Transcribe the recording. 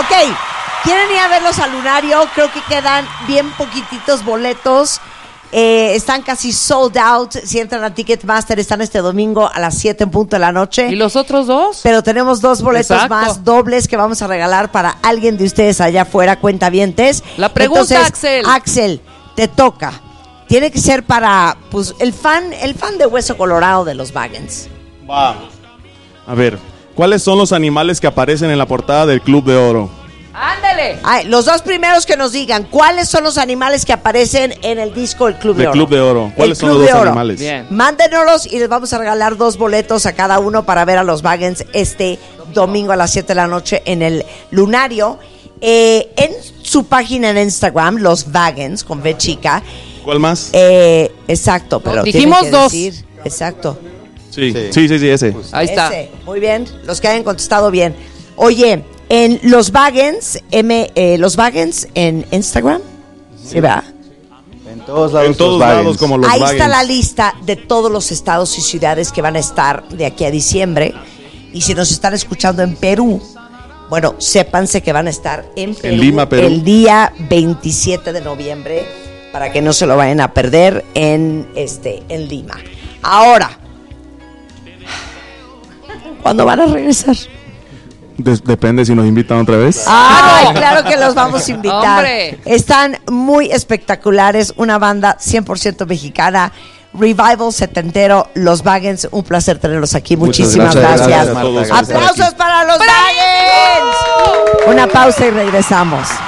Ok, ¿quieren ir a verlos al Lunario? Creo que quedan bien poquititos boletos. Están casi sold out. Si entran a Ticketmaster, están este domingo a las 7 en punto de la noche. ¿Y los otros dos? Pero tenemos 2 boletos más dobles que vamos a regalar para alguien de ustedes allá afuera, cuentavientes. La pregunta, entonces, Axel, te toca. Tiene que ser para pues el fan de Hueso Colorado de los Wagons. Va. A ver, ¿cuáles son los animales que aparecen en la portada del Club de Oro? ¡Ándale! Ay, los 2 primeros que nos digan cuáles son los animales que aparecen en el disco del Club de Oro. Club de Oro. ¿Cuáles son los 2 animales? Bien. Mándenoslos y les vamos a regalar 2 boletos a cada uno para ver a los Wagons este domingo a las 7 de la noche en el Lunario. En su página en Instagram, Los Wagons, con V chica. ¿Cuál más? Exacto, pero dijimos tienen que 2. decir, exacto. Sí, ese. Ahí está. Ese, muy bien, los que hayan contestado bien. Oye, en Los Wagons, Los Wagons en Instagram, ¿sí va? En todos lados. En todos lados como Los Ahí Wagons. está la lista de todos los estados y ciudades que van a estar de aquí a diciembre. Y si nos están escuchando en Perú, bueno, sépanse que van a estar en Perú, En Lima, Perú. el día 27 de noviembre, para que no se lo vayan a perder en Lima. Ahora, ¿cuándo van a regresar? Depende si nos invitan otra vez. ¡Ay, claro que los vamos a invitar! ¡Hombre! Están muy espectaculares, una banda 100% mexicana, revival setentero, Los Wagons, un placer tenerlos aquí, muchísimas gracias. Gracias a todos. ¡Aplausos para Los Wagons! Una pausa y regresamos.